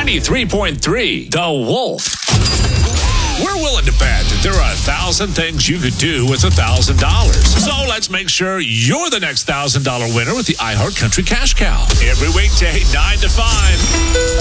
93.3 The Wolf. We're willing to bet that there are 1,000 things you could do with $1,000. So let's make sure you're the next $1,000 winner with the iHeart Country Cash Cow. Every weekday, 9 to 5.